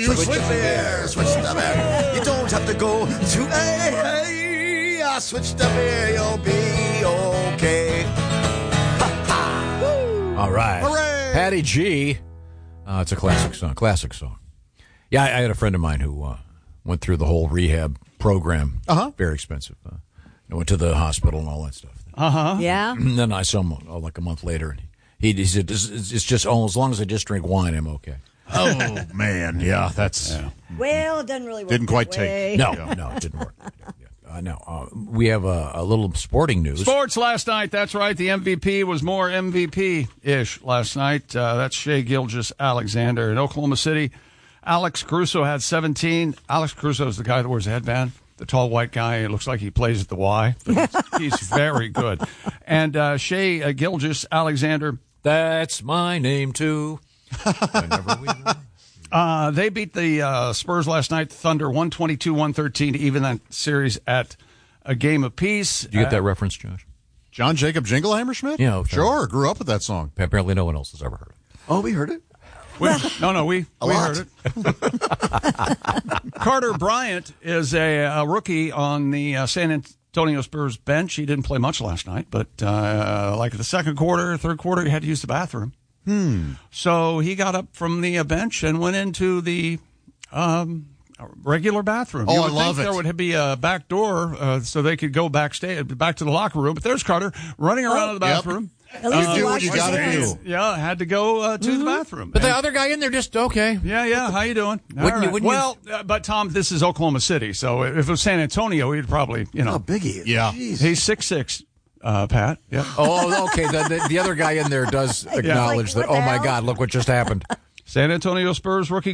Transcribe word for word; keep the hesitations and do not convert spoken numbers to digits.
You switch, switch the beer, switch the beer. You don't have to go to A A. Switch the beer, you'll be okay. Ha ha. Woo. All right. Hooray. Patty G. Uh, it's a classic song. Classic song. Yeah, I, I had a friend of mine who uh, went through the whole rehab program. Uh-huh. Very expensive. Uh, I went to the hospital and all that stuff. Uh-huh. Yeah. And then I saw him uh, like a month later, and he, he said, it's, it's just, oh, as long as I just drink wine, I'm okay. Oh, man. Yeah, that's... Yeah. Well, it doesn't really work. Didn't quite that way. take. No, no, it didn't work. Uh, no, uh, we have a, a little sporting news. Sports last night. That's right. The M V P was more M V P-ish last night. Uh, that's Shea Gilgeous-Alexander in Oklahoma City. Alex Caruso had seventeen. Alex Caruso is the guy that wears a headband, the tall white guy. It looks like he plays at the Y. But he's, he's very good. And uh, Shea uh, Gilgeous-Alexander. That's my name, too. Whenever we know. Uh, they beat the uh, Spurs last night, Thunder, one twenty-two one thirteen to even that series at a game apiece. Did you get uh, that reference, Josh? John Jacob Jingleheimer Schmidt? Yeah, okay. Sure. Grew up with that song. Apparently no one else has ever heard it. Oh, we heard it. We, no, no, we, A we lot. heard it. Carter Bryant is a, a rookie on the uh, San Antonio Spurs bench. He didn't play much last night, but uh, like the second quarter, third quarter, he had to use the bathroom. Hmm. So he got up from the uh, bench and went into the um, regular bathroom. Oh, You I would love think it. There would be a back door uh, so they could go backstage, back to the locker room. But there's Carter running around Oh. in the Yep. bathroom. At least You he do what washed you his gotta hands. do. Yeah, had to go uh, to the bathroom. But the And- other guy in there just, okay. yeah, yeah. How you doing? Wouldn't All you- right. wouldn't you- well, uh, but Tom, this is Oklahoma City, so if it was San Antonio, he'd probably, you know, How big he is. Yeah. Jeez. he's six six. Uh, Pat. Yeah. Oh, okay. The, the, the other guy in there does acknowledge Like, that, what oh, the my hell? God, look what just happened. San Antonio Spurs rookie